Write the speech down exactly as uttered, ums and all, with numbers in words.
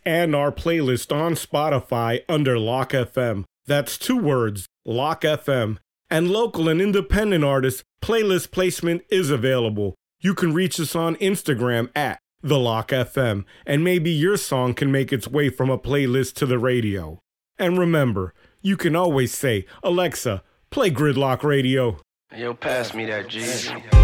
and our playlist on Spotify under Lock F M. That's two words, Lock F M. And local and independent artists, playlist placement is available. You can reach us on Instagram at The Lock F M, and maybe your song can make its way from a playlist to the radio. And remember, you can always say, Alexa, play Gridlock Radio. Yo, pass me that, G.